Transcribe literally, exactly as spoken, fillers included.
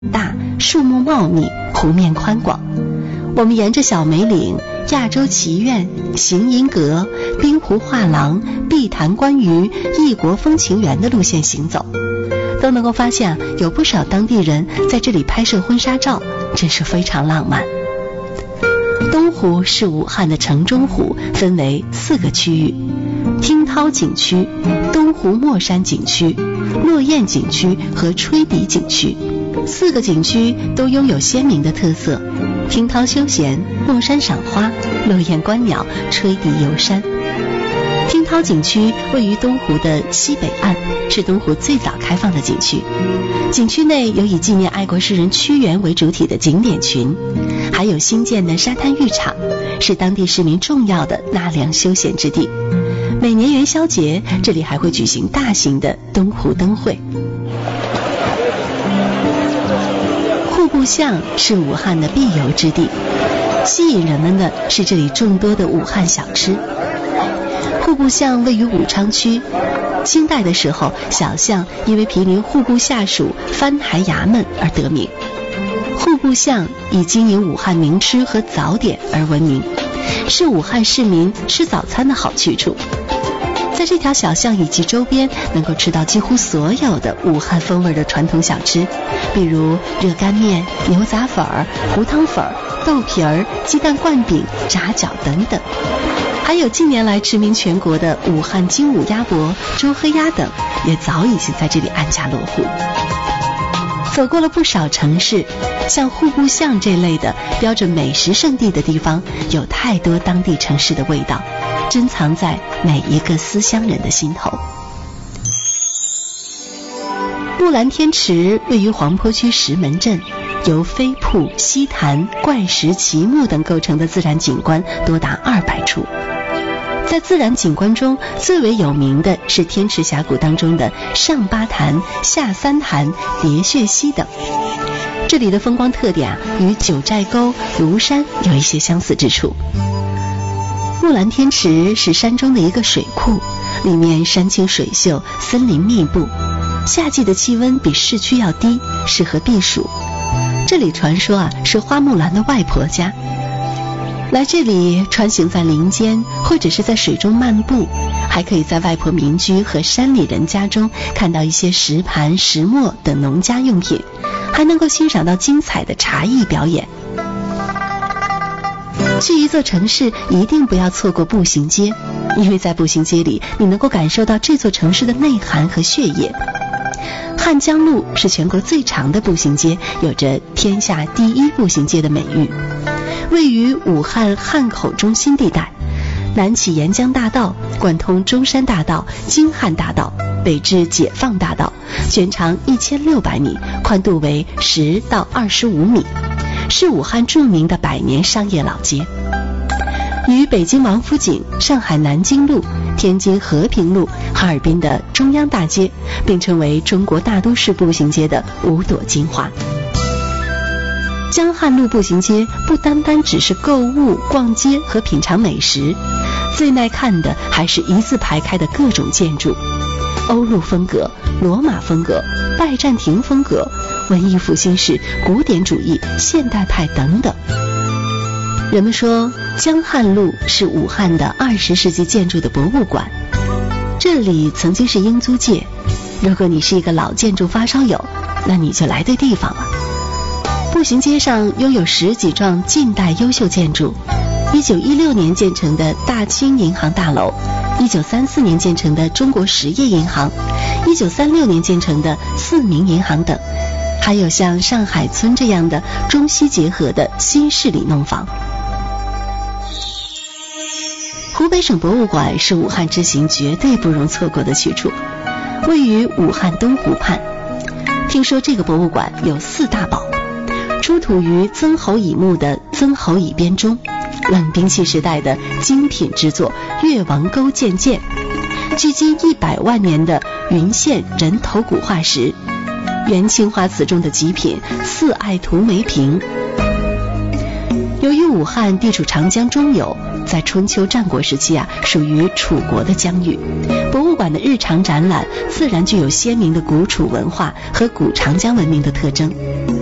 大，树木茂密，湖面宽广。我们沿着小梅岭、亚洲棋院、行吟阁、滨湖画廊、碧潭观鱼、异国风情园的路线行走，都能够发现有不少当地人在这里拍摄婚纱照，真是非常浪漫。东湖是武汉的城中湖，分为四个区域：听涛景区、东湖墨山景区、落雁景区和吹笛景区。四个景区都拥有鲜明的特色：听涛休闲、墨山赏花、落雁观鸟、吹笛游山。听涛景区位于东湖的西北岸，是东湖最早开放的景区。景区内有以纪念爱国诗人屈原为主体的景点群，还有新建的沙滩浴场，是当地市民重要的纳凉休闲之地。每年元宵节，这里还会举行大型的东湖灯会。户部巷是武汉的必游之地，吸引人们的是这里众多的武汉小吃。户部巷位于武昌区，清代的时候，小巷因为毗邻户部下属藩台衙门而得名。户部巷以经营武汉名吃和早点而闻名，是武汉市民吃早餐的好去处。在这条小巷以及周边，能够吃到几乎所有的武汉风味的传统小吃，比如热干面、牛杂粉、胡汤粉、豆皮儿、鸡蛋灌饼、炸饺等等。还有近年来驰名全国的武汉精武鸭脖、周黑鸭等，也早已经在这里安家落户。走过了不少城市，像户部巷这类的标准美食圣地的地方，有太多当地城市的味道，珍藏在每一个思乡人的心头。木兰天池位于黄陂区石门镇，由飞瀑、溪潭、怪石、奇木等构成的自然景观多达二百处。在自然景观中最为有名的是天池峡谷当中的上八潭、下三潭、叠穴溪等。这里的风光特点啊，与九寨沟、庐山有一些相似之处。木兰天池是山中的一个水库，里面山清水秀，森林密布，夏季的气温比市区要低，适合避暑。这里传说啊是花木兰的外婆家。来这里穿行在林间，或者是在水中漫步，还可以在外婆民居和山里人家中看到一些石盘、石磨等农家用品，还能够欣赏到精彩的茶艺表演。去一座城市一定不要错过步行街，因为在步行街里你能够感受到这座城市的内涵和血液。汉江路是全国最长的步行街，有着天下第一步行街的美誉。位于武汉汉口中心地带，南起沿江大道，贯通中山大道、京汉大道，北至解放大道，全长一千六百米，宽度为十到二十五米，是武汉著名的百年商业老街。与北京王府井、上海南京路、天津和平路、哈尔滨的中央大街并称为中国大都市步行街的五朵金花。江汉路步行街不单单只是购物、逛街和品尝美食，最耐看的还是一字排开的各种建筑，欧陆风格、罗马风格、拜占庭风格、文艺复兴式、古典主义、现代派等等。人们说江汉路是武汉的二十世纪建筑的博物馆，这里曾经是英租界。如果你是一个老建筑发烧友，那你就来对地方了。步行街上拥有十几幢近代优秀建筑，一九一六年建成的大清银行大楼，一九三四年建成的中国实业银行，一九三六年建成的四民银行等，还有像上海村这样的中西结合的新市里弄房。湖北省博物馆是武汉之行绝对不容错过的去处，位于武汉东湖畔。听说这个博物馆有四大宝：出土于曾侯乙墓的曾侯乙编钟，冷兵器时代的精品之作越王沟剑剑，距今一百万年的云县人头骨化石，元青花瓷中的极品四爱图梅瓶。由于武汉地处长江中游，在春秋战国时期啊，属于楚国的疆域，博物馆的日常展览自然具有鲜明的古楚文化和古长江文明的特征。